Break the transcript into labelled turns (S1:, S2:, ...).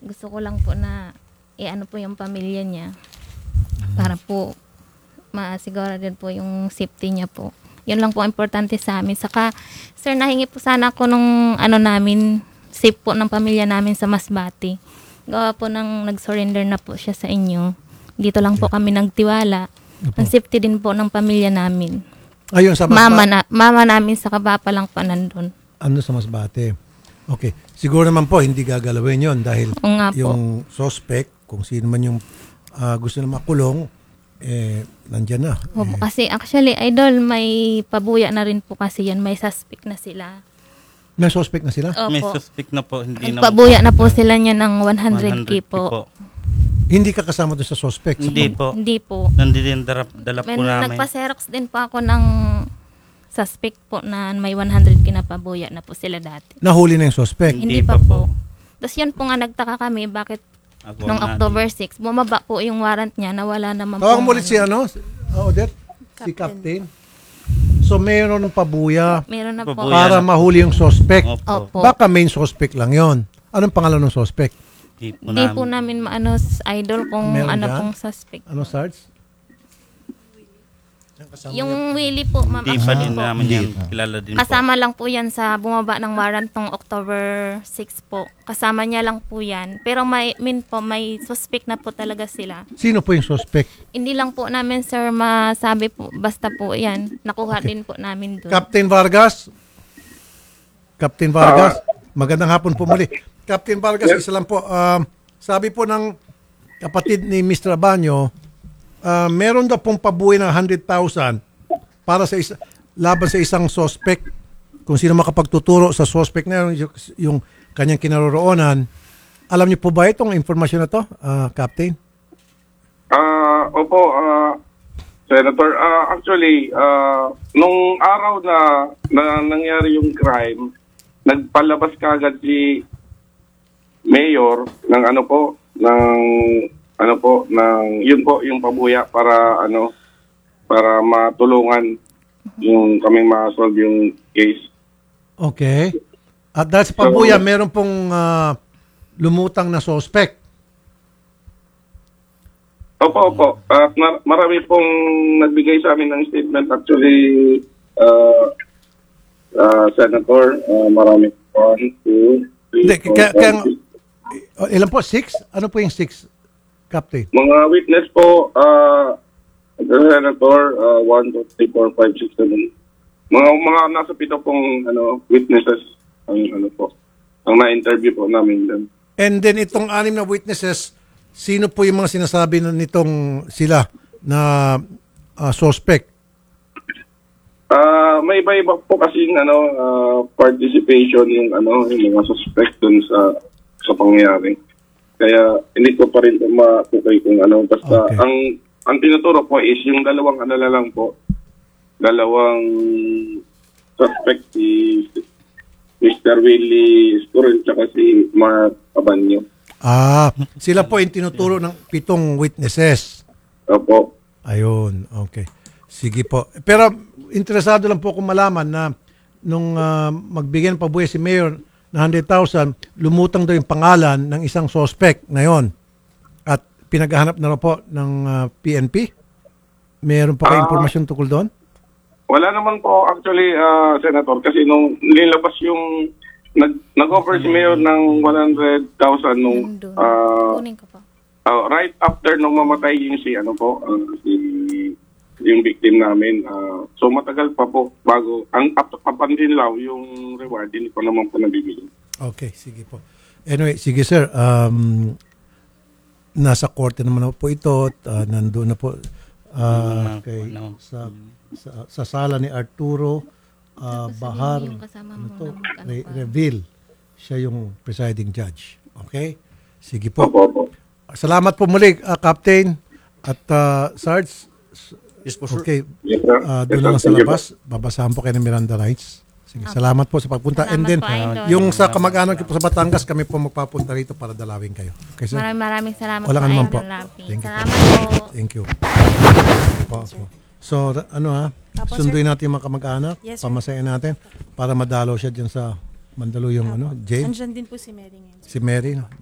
S1: gusto ko lang po na i-ano po yung pamilya niya para po masiguro din po yung safety niya po. Yun lang po ang importante sa amin. Saka, sir, nahingi po sana ako nung namin, safe po ng pamilya namin sa Masbate. Gawa po nang nag-surrender na po siya sa inyo. Dito lang po kami nagtiwala. Ang safety din po ng pamilya namin.
S2: Ayun, sa Masbate.
S1: Mama namin sa Kabapa lang pa nandun.
S2: Ano sa Masbate? Okay. Siguro naman po, hindi gagalawin yon dahil
S1: Oo nga po.
S2: yung suspect, kung sino man yung gusto na makulong, nandyan na.
S1: Opo, kasi actually, idol, may pabuya na rin po kasi yan. May suspect na sila.
S2: May suspect na sila?
S1: Opo.
S3: May suspect na po. Hindi na
S1: Pabuya na po sila niya ng 100K po.
S2: Hindi ka kasama doon sa suspect?
S3: Hindi po.
S1: Hindi po.
S3: Nandito dala po namin.
S1: Nagpa-xerox din po ako ng suspect po na may 100K na pabuya na po sila dati.
S2: Nahuli na yung suspect?
S1: Hindi pa po. Tapos yun po nga nagtaka kami bakit nung October 6, bumaba po yung warrant niya na wala naman po.
S2: Tawag mo ulit si Odette? Si Captain. So mayroon ng pabuya
S1: Meron na po.
S3: Pabuya.
S2: para mahuli yung suspect.
S1: Opo.
S2: Baka main suspect lang yon. Anong pangalan ng suspect?
S1: Hindi po namin maano idol kung
S2: Meron
S1: ano
S2: dyan?
S1: pong suspect.
S2: Ano, Sarge?
S1: Yung Willie po, ma'am.
S3: Hindi pa
S1: actually
S3: din
S1: po,
S3: namin yan. Kilala din po.
S1: kasama lang po yan sa bumaba ng warrant tong October 6 po. Kasama niya lang po yan. Pero may suspect na po talaga sila.
S2: Sino po yung suspect?
S1: Hindi lang po namin, sir, masabi po. Basta po yan. Nakuha din po namin doon.
S2: Captain Vargas? Captain Vargas? Magandang hapon po muli. Captain Vargas, isa lang po. Sabi po ng kapatid ni Mr. Abanyo, meron daw pong pabuhay na 100,000 para sa laban sa isang suspect. Kung sino makapagtuturo sa suspect na yung kanyang kinaroroonan. Alam niyo po ba itong informasyon na to, Captain?
S4: Opo, Senator. Actually, nung araw na nangyari yung crime, nagpalabas kagad si Mayor ng yun po yung pabuya para para matulungan yung kaming ma-solve yung case.
S2: Okay. At dahil sa pabuya, meron pong lumutang na suspect.
S4: Opo. At marami pong nagbigay sa amin ng statement. Actually, Senator, marami. 1, 2, 3,
S2: Hindi,
S4: 4, 5, 6.
S2: ilan po? 6? Ano po yung 6, Captain?
S4: Mga witness po, Senator, 1, 2, 3, 4, 5, 6, 7. Mga nasa 7 pong witnesses ang na-interview po namin din.
S2: And then itong 6 na witnesses, sino po yung mga sinasabi nitong sila na suspect?
S4: May iba-iba po kasi participation yung mga suspect dun sa pangyayari. Kaya hindi ko pa rin matukay kung basta
S2: Okay.
S4: ang tinuturo po is yung dalawang lang po. Dalawang suspect, si Mr. Willie Sturel tsaka si Mark Abanyo.
S2: Sila po yung tinuturo ng 7 witnesses.
S4: Opo.
S2: Ayun, okay. Sige po. Pero interesado lang po akong malaman na nung magbigyan pa buhay si Mayor na 100,000, lumutang daw yung pangalan ng isang suspect ngayon. At pinaghahanap na rin po ng PNP. Meron pa kayo impormasyon tukol doon?
S4: Wala naman po actually, Senator, kasi nung nilabas yung nag-offer si Mayor ng 100,000 nung
S1: Kunin ko po.
S4: right after nung mamatay yung yung victim namin. So matagal pa po bago ang up until now yung reward hindi pa naman po nabibigay.
S2: Okay, sige po. Anyway, sige sir. Nasa korte naman po ito at nandun na po sa sala ni Arturo Bahar
S1: Yung kasama mo na
S2: Reveal. Siya yung presiding judge. Okay? Sige po.
S4: Opo.
S2: Salamat po muli, Captain at Sarge.
S3: Yes po, sir.
S2: Okay.
S4: Yes, sir.
S2: Doon lang sa
S4: Thank you po.
S2: labas. Babasahan po kayo ng Miranda rights. Sige, salamat po sa pagpunta.
S1: Salamat
S2: And then,
S1: po, Idol.
S2: yung sa kamag-anak po sa Batangas, kami po magpapunta rito para dalawin kayo. Okay, sir?
S1: Maraming salamat
S2: Wala ka naman po.
S1: Idol Rafi.
S2: Thank you.
S1: Salamat po.
S2: Thank you. So, sunduin natin yung mga kamag-anak.
S5: Yes, sir.
S2: Pamasahin natin para madalo siya dyan sa Mandaluyong jail.
S5: Andyan din po si Mary ngayon.
S2: Si Mary.